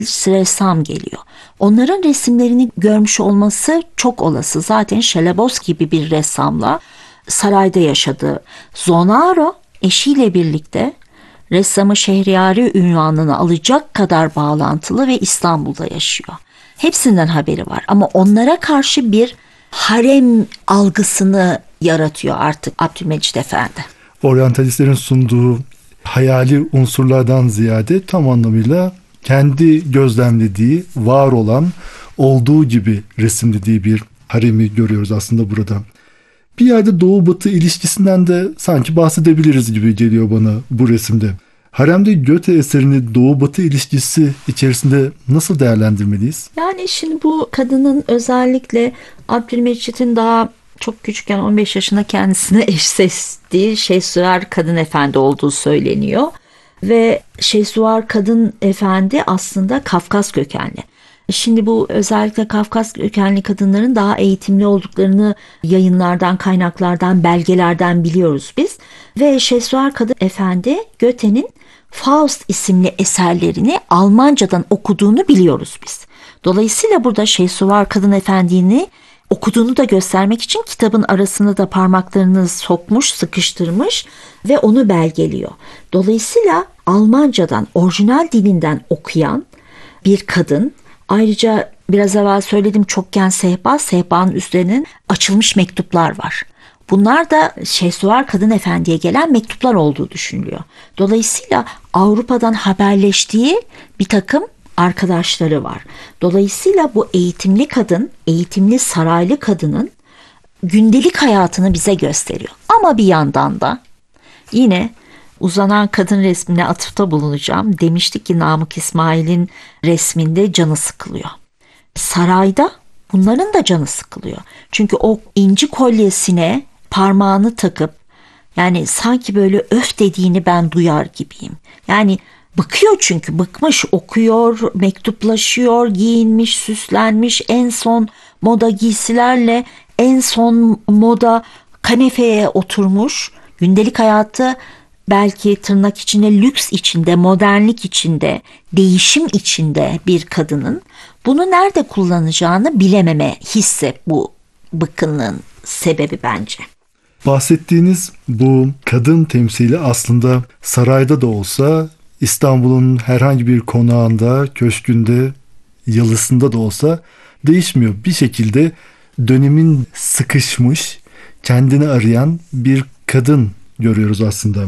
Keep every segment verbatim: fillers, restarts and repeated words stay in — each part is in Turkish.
ressam geliyor. Onların resimlerini görmüş olması çok olası. Zaten Şelebos gibi bir ressamla sarayda yaşadı. Zonaro eşiyle birlikte ressamı Şehriyari ünvanını alacak kadar bağlantılı ve İstanbul'da yaşıyor. Hepsinden haberi var ama onlara karşı bir harem algısını yaratıyor artık Abdülmecit Efendi. Oryantalistlerin sunduğu hayali unsurlardan ziyade tam anlamıyla kendi gözlemlediği, var olan, olduğu gibi resimlediği bir haremi görüyoruz aslında burada. Bir yerde Doğu-Batı ilişkisinden de sanki bahsedebiliriz gibi geliyor bana bu resimde. Haremde Goethe eserini Doğu-Batı ilişkisi içerisinde nasıl değerlendirmeliyiz? Yani şimdi bu kadının özellikle Abdülmecit'in daha çok küçükken on beş yaşında kendisine eş seçtiği Şehsuvar Kadın Efendi olduğu söyleniyor. Ve Şehsuvar Kadın Efendi aslında Kafkas kökenli. Şimdi bu özellikle Kafkas kökenli kadınların daha eğitimli olduklarını yayınlardan, kaynaklardan, belgelerden biliyoruz biz. Ve Şehsuvar Kadın Efendi Goethe'nin Faust isimli eserlerini Almancadan okuduğunu biliyoruz biz. Dolayısıyla burada Şehsuvar Kadın Efendi'ni okuduğunu da göstermek için kitabın arasına da parmaklarını sokmuş, sıkıştırmış ve onu belgeliyor. Dolayısıyla Almancadan, orijinal dilinden okuyan bir kadın, ayrıca biraz evvel söyledim çokgen sehpa, sehpanın üzerinin açılmış mektuplar var. Bunlar da Şehsuvar Kadın Efendi'ye gelen mektuplar olduğu düşünülüyor. Dolayısıyla Avrupa'dan haberleştiği bir takım arkadaşları var. Dolayısıyla bu eğitimli kadın, eğitimli saraylı kadının gündelik hayatını bize gösteriyor. Ama bir yandan da yine uzanan kadın resmine atıfta bulunacağım. Demiştik ki Namık İsmail'in resminde canı sıkılıyor. Sarayda bunların da canı sıkılıyor. Çünkü o inci kolyesine parmağını takıp yani sanki böyle öf dediğini ben duyar gibiyim. Yani bıkıyor çünkü bıkmış, okuyor, mektuplaşıyor, giyinmiş, süslenmiş, en son moda giysilerle en son moda kanepeye oturmuş. Gündelik hayatı belki tırnak içinde lüks içinde, modernlik içinde, değişim içinde bir kadının bunu nerede kullanacağını bilememe hissi bu bıkkınlığın sebebi bence. Bahsettiğiniz bu kadın temsili aslında sarayda da olsa, İstanbul'un herhangi bir konağında, köşkünde, yalısında da olsa değişmiyor. Bir şekilde dönemin sıkışmış, kendini arayan bir kadın görüyoruz aslında.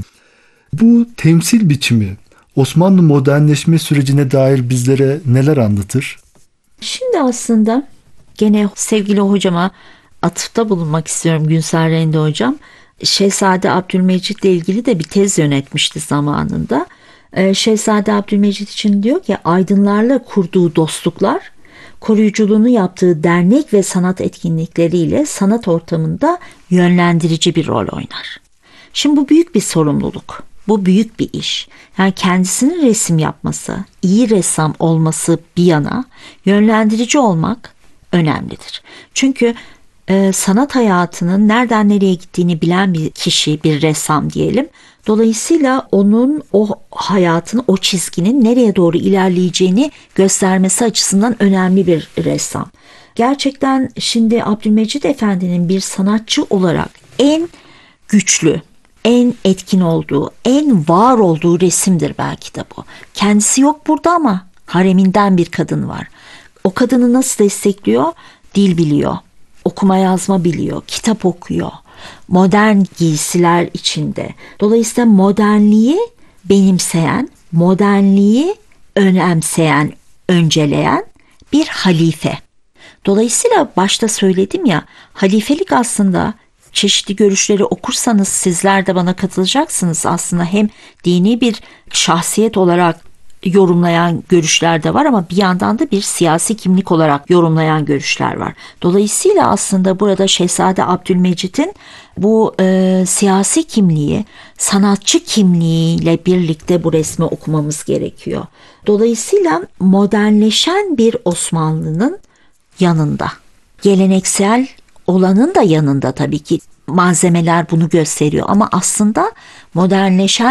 Bu temsil biçimi Osmanlı modernleşme sürecine dair bizlere neler anlatır? Şimdi aslında gene sevgili hocama atıfta bulunmak istiyorum, Günsel Rende hocam. Şehzade Abdülmecit ile ilgili de bir tez yönetmişti zamanında. Şehzade Abdülmecit için diyor ki aydınlarla kurduğu dostluklar, koruyuculuğunu yaptığı dernek ve sanat etkinlikleriyle sanat ortamında yönlendirici bir rol oynar. Şimdi bu büyük bir sorumluluk. Bu büyük bir iş. Yani kendisinin resim yapması, iyi ressam olması bir yana yönlendirici olmak önemlidir. Çünkü e, sanat hayatının nereden nereye gittiğini bilen bir kişi, bir ressam diyelim. Dolayısıyla onun o hayatın, o çizginin nereye doğru ilerleyeceğini göstermesi açısından önemli bir ressam. Gerçekten şimdi Abdülmecit Efendi'nin bir sanatçı olarak en güçlü, en etkin olduğu, en var olduğu resimdir belki de bu. Kendisi yok burada ama hareminden bir kadın var. O kadını nasıl destekliyor? Dil biliyor, okuma yazma biliyor, kitap okuyor, modern giysiler içinde. Dolayısıyla modernliği benimseyen, modernliği önemseyen, önceleyen bir halife. Dolayısıyla başta söyledim ya, halifelik aslında çeşitli görüşleri okursanız sizler de bana katılacaksınız. Aslında hem dini bir şahsiyet olarak yorumlayan görüşler de var ama bir yandan da bir siyasi kimlik olarak yorumlayan görüşler var. Dolayısıyla aslında burada Şehzade Abdülmecit'in bu e, siyasi kimliği, sanatçı kimliğiyle birlikte bu resmi okumamız gerekiyor. Dolayısıyla modernleşen bir Osmanlı'nın yanında, geleneksel olanın da yanında tabii ki malzemeler bunu gösteriyor ama aslında modernleşen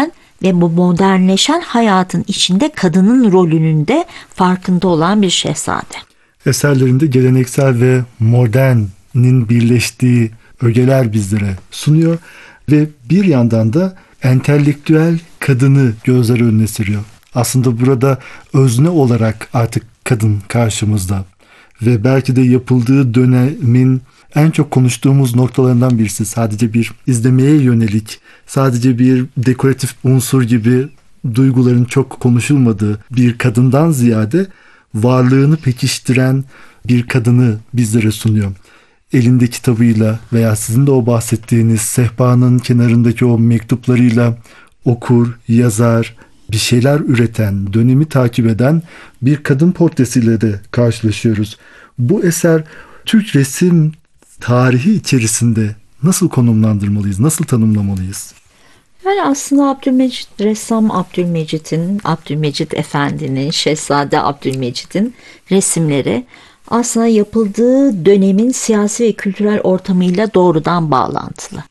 ve bu modernleşen hayatın içinde kadının rolünün de farkında olan bir şehzade. Eserlerinde geleneksel ve modernin birleştiği ögeler bizlere sunuyor ve bir yandan da entelektüel kadını gözler önüne seriyor. Aslında burada özne olarak artık kadın karşımızda ve belki de yapıldığı dönemin en çok konuştuğumuz noktalarından birisi. Sadece bir izlemeye yönelik, sadece bir dekoratif unsur gibi duyguların çok konuşulmadığı bir kadından ziyade varlığını pekiştiren bir kadını bizlere sunuyor. Elinde kitabıyla veya sizin de o bahsettiğiniz sehpanın kenarındaki o mektuplarıyla okur, yazar, bir şeyler üreten, dönemi takip eden bir kadın portresiyle de karşılaşıyoruz. Bu eser Türk resim tarihi içerisinde nasıl konumlandırmalıyız, nasıl tanımlamalıyız? Yani aslında Abdülmecit, ressam Abdülmecit'in, Abdülmecit Efendi'nin, Şehzade Abdülmecit'in resimleri aslında yapıldığı dönemin siyasi ve kültürel ortamıyla doğrudan bağlantılı.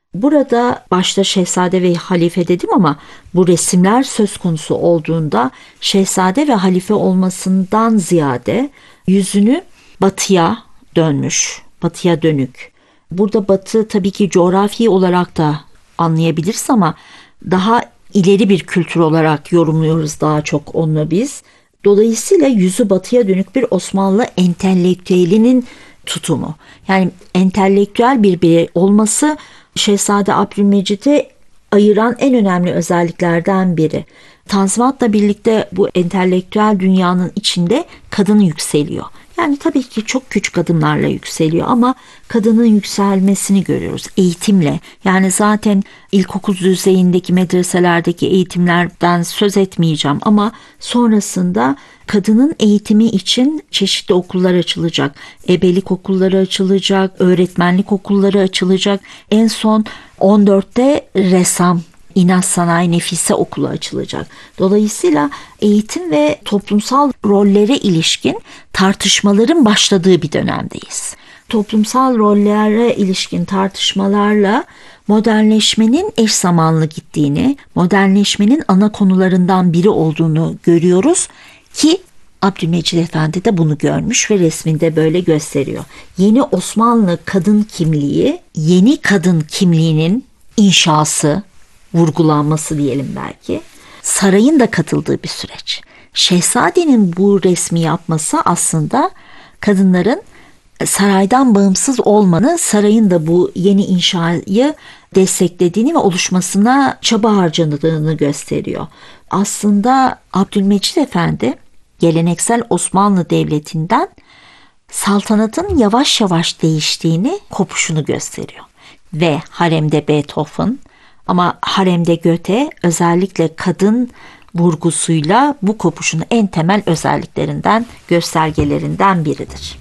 Burada başta şehzade ve halife dedim ama bu resimler söz konusu olduğunda şehzade ve halife olmasından ziyade yüzünü batıya dönmüş, batıya dönük. Burada batı tabii ki coğrafi olarak da anlayabiliriz ama daha ileri bir kültür olarak yorumluyoruz daha çok onu biz. Dolayısıyla yüzü batıya dönük bir Osmanlı entelektüelinin tutumu. Yani entelektüel bir birey olması Şehzade Abdülmecit'i ayıran en önemli özelliklerden biri. Tanzimat'la birlikte bu entelektüel dünyanın içinde kadın yükseliyor. Yani tabii ki çok küçük adımlarla yükseliyor ama kadının yükselmesini görüyoruz eğitimle. Yani zaten ilkokul düzeyindeki medreselerdeki eğitimlerden söz etmeyeceğim ama sonrasında kadının eğitimi için çeşitli okullar açılacak. Ebelik okulları açılacak, öğretmenlik okulları açılacak. En son on dörtte ressam, İnat Sanayi Nefise Okulu açılacak. Dolayısıyla eğitim ve toplumsal rollere ilişkin tartışmaların başladığı bir dönemdeyiz. Toplumsal rollere ilişkin tartışmalarla modernleşmenin eş zamanlı gittiğini, modernleşmenin ana konularından biri olduğunu görüyoruz ki Abdülmecit Efendi de bunu görmüş ve resminde böyle gösteriyor. Yeni Osmanlı kadın kimliği, yeni kadın kimliğinin inşası, vurgulanması diyelim belki, sarayın da katıldığı bir süreç. Şehzadenin bu resmi yapması aslında kadınların saraydan bağımsız olmanı, sarayın da bu yeni inşayı desteklediğini ve oluşmasına çaba harcadığını gösteriyor. Aslında Abdülmecit Efendi geleneksel Osmanlı Devleti'nden saltanatın yavaş yavaş değiştiğini, kopuşunu gösteriyor. Ve haremde Beethoven ama haremde Goethe özellikle kadın vurgusuyla bu kopuşun en temel özelliklerinden, göstergelerinden biridir.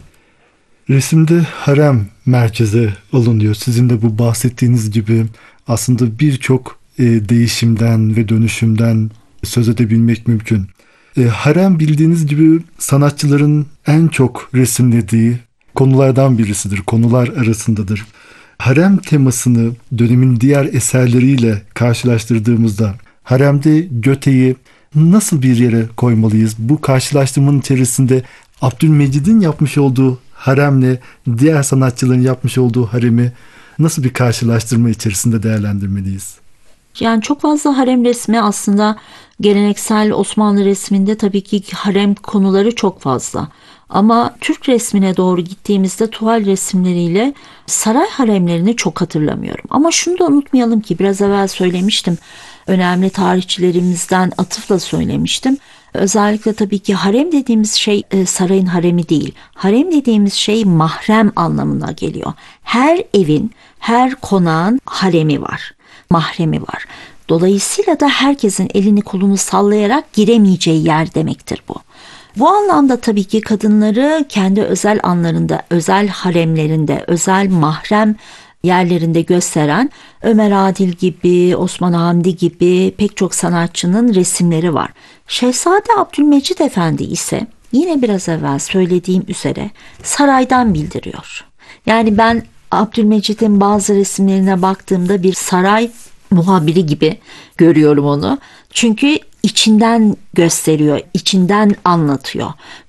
Resimde harem merkeze alınıyor. Sizin de bu bahsettiğiniz gibi aslında birçok e, değişimden ve dönüşümden söz edebilmek mümkün. E, harem bildiğiniz gibi sanatçıların en çok resimlediği konulardan birisidir, konular arasındadır. Harem temasını dönemin diğer eserleriyle karşılaştırdığımızda haremde Goethe'yi nasıl bir yere koymalıyız? Bu karşılaştırmanın içerisinde Abdülmecid'in yapmış olduğu haremle diğer sanatçıların yapmış olduğu haremi nasıl bir karşılaştırma içerisinde değerlendirmeliyiz? Yani çok fazla harem resmi aslında geleneksel Osmanlı resminde tabii ki harem konuları çok fazla. Ama Türk resmine doğru gittiğimizde tuval resimleriyle saray haremlerini çok hatırlamıyorum. Ama şunu da unutmayalım ki biraz evvel söylemiştim. Önemli tarihçilerimizden atıfla söylemiştim. Özellikle tabii ki harem dediğimiz şey sarayın haremi değil. Harem dediğimiz şey mahrem anlamına geliyor. Her evin, her konağın haremi var, mahremi var. Dolayısıyla da herkesin elini kolunu sallayarak giremeyeceği yer demektir bu. Bu anlamda tabii ki kadınları kendi özel anlarında, özel haremlerinde, özel mahrem yerlerinde gösteren Ömer Adil gibi, Osman Hamdi gibi pek çok sanatçının resimleri var. Şehzade Abdülmecit Efendi ise yine biraz evvel söylediğim üzere saraydan bildiriyor. Yani ben Abdülmecit'in bazı resimlerine baktığımda bir saray muhabiri gibi görüyorum onu. Çünkü içinden gösteriyor, içinden anlatıyor.